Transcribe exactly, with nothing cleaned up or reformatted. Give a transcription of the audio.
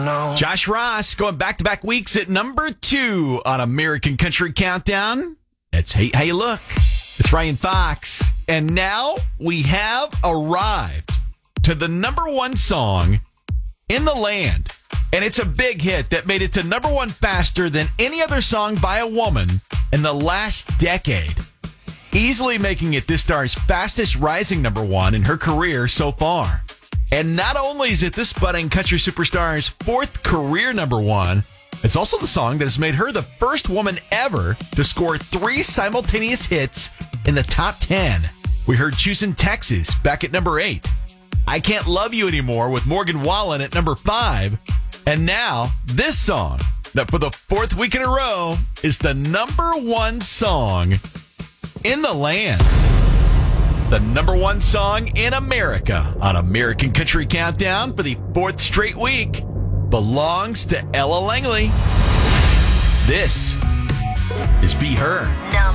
No. Josh Ross going back-to-back weeks at number two on American Country Countdown. It's Hate How You Look. It's Ryan Fox. And now we have arrived to the number one song in the land. And it's a big hit that made it to number one faster than any other song by a woman in the last decade. Easily making it this star's fastest rising number one in her career so far. And not only is it this budding country superstar's fourth career number one, it's also the song that has made her the first woman ever to score three simultaneous hits in the top ten. We heard Choosing Texas back at number eight. I Can't Love You Anymore with Morgan Wallen at number five. And now, this song, that for the fourth week in a row, is the number one song in the land. The number one song in America on American Country Countdown for the fourth straight week belongs to Ella Langley. This is Be Her.